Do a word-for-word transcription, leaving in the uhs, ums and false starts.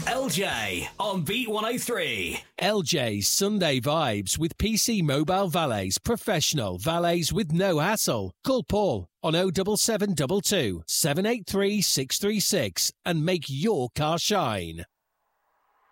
L J on Beat one oh three. L J's Sunday Vibes with P C Mobile Valets. Professional valets with no hassle. Call Paul on oh seven seven two two, seven eight three, six three six and make your car shine.